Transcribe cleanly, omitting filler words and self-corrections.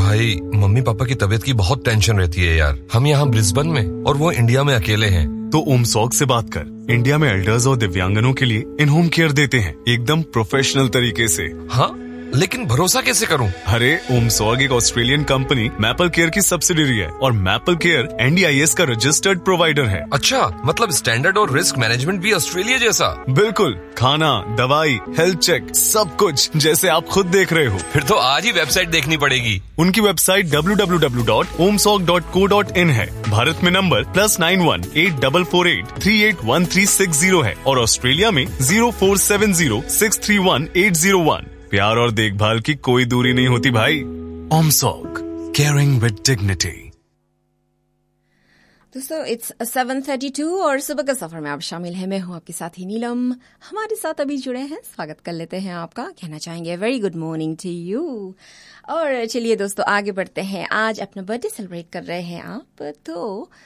भाई mummy papa की तबीयत की बहुत टेंशन रहती है यार। हम यहाँ ब्रिस्बेन में और वो इंडिया में अकेले हैं। तो ओमसॉक से बात कर। इंडिया में एल्डर्स और दिव्यांगनों के लिए इन होम केयर देते हैं एकदम प्रोफेशनल तरीके से। हाँ, लेकिन भरोसा कैसे करूं? अरे ओमसॉक एक ऑस्ट्रेलियन कंपनी मैपल केयर की सब्सिडियरी है और मैपल केयर NDIS का रजिस्टर्ड प्रोवाइडर है। अच्छा, मतलब स्टैंडर्ड और रिस्क मैनेजमेंट भी ऑस्ट्रेलिया जैसा? बिल्कुल, खाना, दवाई, हेल्थ चेक, सब कुछ जैसे आप खुद देख रहे हो। फिर तो आज ही वेबसाइट देखनी पड़ेगी। उनकी वेबसाइट www.omsok.co.in है। भारत में नंबर +91 8448 381360 है और ऑस्ट्रेलिया में 0470 631 801। प्यार और देखभाल की कोई दूरी नहीं होती भाई। ओमसॉक, केयरिंग विद डिग्निटी। दोस्तों इट्स 7:32 और सुबह का सफर में आप शामिल हैं। मैं हूं आपके साथी नीलम। हमारे साथ अभी जुड़े हैं, स्वागत कर लेते हैं आपका। कहना चाहेंगे very good morning to you. और चलिए दोस्तों आगे बढ़ते हैं। आज अपना बर्थडे सेलिब्रेट कर रहे हैं आप, तो